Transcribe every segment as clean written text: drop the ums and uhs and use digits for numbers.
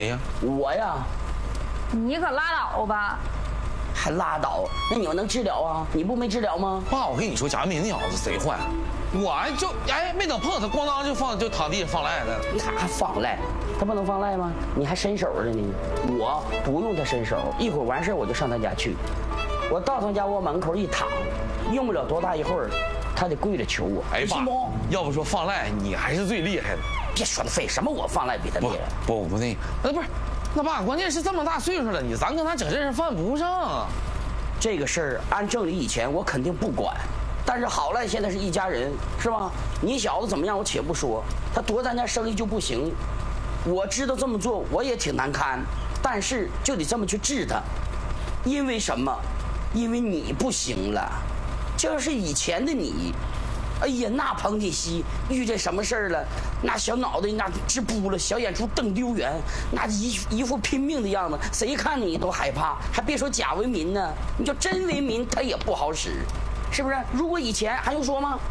呀？ 我呀， 你可拉倒吧！ 还拉倒？那你们能治疗啊？你不没治疗吗？ 爸，我跟你说，贾文明那小子贼坏，我就没等碰他，咣当就躺地上放赖了。 他还放赖？他不能放赖吗？你还伸手了呢？我不用他伸手，一会儿完事我就上他家去。我到他家窝门口一躺，用不了多大一会儿，他得跪着求我。 哎，爸，要不说放赖，你还是最厉害的。 别说那废，什么我放赖比他厉害？ 不那不是，那爸，关键是这么大岁数了，咱跟他整这事犯不上啊。 这个事儿按正理以前我肯定不管，但是好赖现在是一家人，是吧？你小子怎么样我且不说，他夺咱家生意就不行。我知道这么做我也挺难堪，但是就得这么去治他。因为什么？因为你不行了。这要是以前的你，哎呀，那彭锦熙遇见什么事儿了，那小脑袋那直扑了，小眼珠瞪溜圆，那一副拼命的样子，谁看你都害怕。还别说贾为民呢，你就真为民他也不好使，是不是？如果以前还用说吗？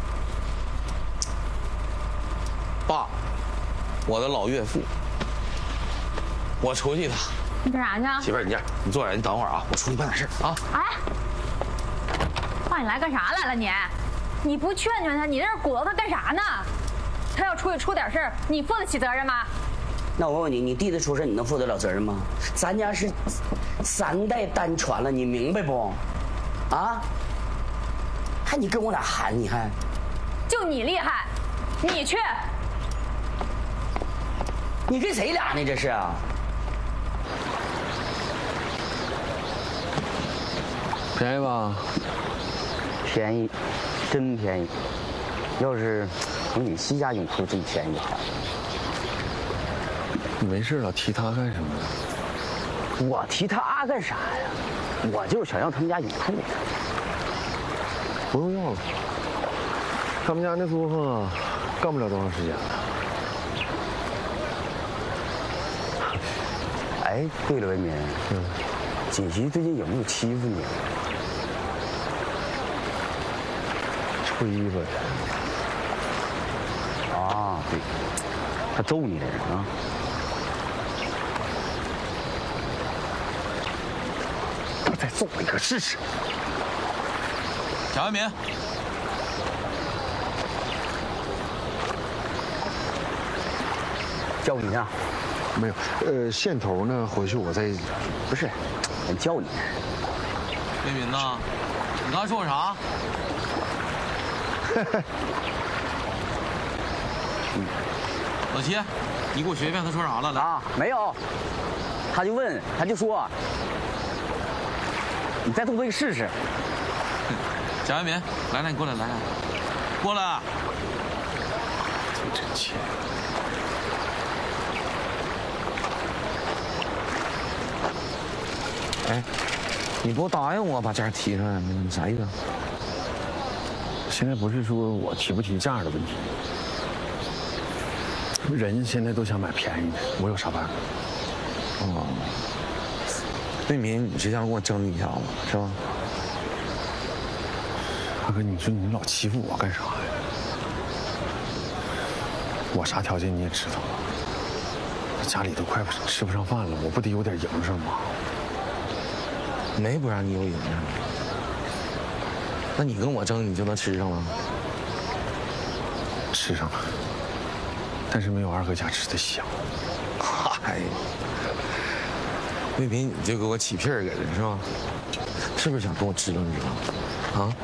爸，我的老岳父，我出去一趟。 你干啥去？ 媳妇儿，你这样，你坐这儿，你等会儿啊，我出去办点事啊。 哎，爸，你来干啥来了你？你不劝劝他，你在这鼓捣他干啥呢？他要出去出点事儿，你负得起责任吗？ 那我问问你，你弟弟出事，你能负得了责任吗？咱家是3代单传了，你明白不？啊？还你跟我俩喊，你还？ 就你厉害，你去。 你跟谁俩呢？这是啊？ 便宜吧？ 便宜，真便宜。要是彭锦熙家泳裤这么便宜的话， 你没事老提他干什么？ 我提他干啥呀？我就是想要他们家泳裤。 不用要了，他们家那租客干不了多长时间了。 哎，对了，文民，锦熙最近有没有欺负你？ 吹吧的。 啊，对，他揍你来着啊！他再揍我一个试试。 贾文明， 叫你呢？ 没有，线头呢？回去我再。 不是，人叫你。 文明呐，你刚才说我啥？老七，你给我学一遍他说啥了？来啊，没有，他就说，你再动这个试试。 贾文明，来，你过来，过来。 真气。 哎，你不答应我把价提上来吗？你啥意思？ 现在不是说我提不提价的问题，人现在都想买便宜的，我有啥办法？ 哦，魏民，你是想跟我争一下吗？是吧？ 大哥，你说你老欺负我干啥呀？我啥条件你也知道，家里都快吃不上饭了，我不得有点营生吗？ 没不让你有营生，那你跟我争，你就能吃上了？ 吃上了，但是没有二哥家吃的香。 嗨，魏民，你就给我起屁儿搁这是吧？是不是想跟我支棱支棱？啊？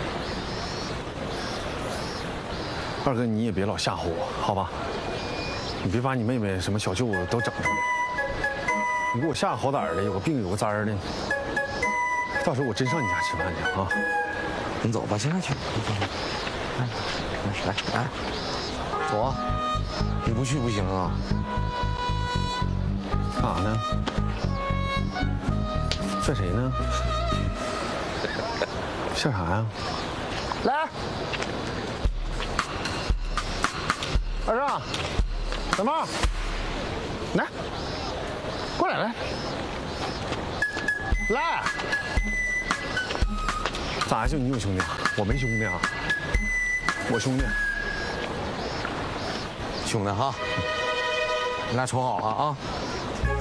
二哥，你也别老吓唬我，好吧？你别把你妹妹什么小舅子都整上来，你给我吓好歹的，有个病有个灾儿的，到时候我真上你家吃饭去啊！ 你走吧，现在去。来，走啊！你不去不行啊！ 干啥呢？吓谁呢？吓啥呀？ 来， 二少，小猫，来，过来，来，咋就你有兄弟啊？我没兄弟啊，我兄弟， 兄弟哈，你俩瞅好了啊！